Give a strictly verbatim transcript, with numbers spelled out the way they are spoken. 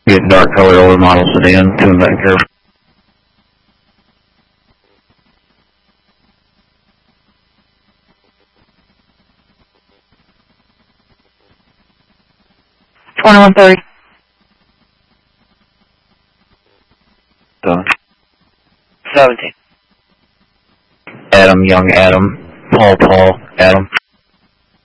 Get dark color over model sedan, coming back here. twenty-one thirty. Done. seventeen. Adam, young Adam, Paul, Paul, Adam.